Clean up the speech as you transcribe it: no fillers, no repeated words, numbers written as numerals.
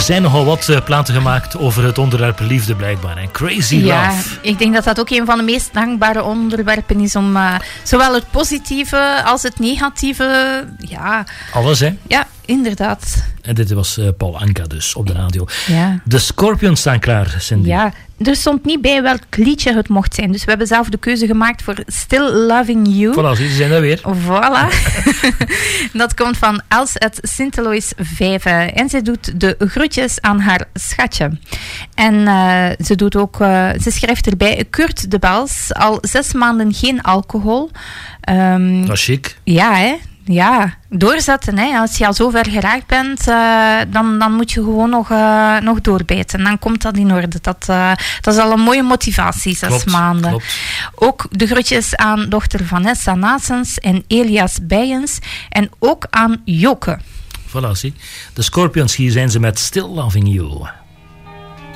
zijn nogal wat platen gemaakt over het onderwerp liefde blijkbaar. Hè? Crazy Love. Ja, ik denk dat dat ook een van de meest dankbare onderwerpen is om zowel het positieve als het negatieve... Ja. Alles, hè? Ja, inderdaad. En dit was Paul Anka dus op de radio. Ja. De Scorpions staan klaar, Cindy. Ja, er stond niet bij welk liedje het mocht zijn. Dus we hebben zelf de keuze gemaakt voor Still Loving You. Voilà, ze zijn er weer. Voilà. Dat komt van Els uit Sint-Elois 5. En ze doet de groetjes aan haar schatje. En ze doet ook... ze schrijft erbij Kurt de Bels. Al 6 maanden geen alcohol. Dat is chic. Ja, hè. Ja, doorzetten. Hè. Als je al zo ver geraakt bent, dan moet je gewoon nog doorbijten. Dan komt dat in orde. Dat is al een mooie motivatie, 6 maanden. Klopt. Ook de groetjes aan dochter Vanessa Nasens en Elias Bijens. En ook aan Joke. Voilà, zie. De Scorpions, hier zijn ze met Still Loving You.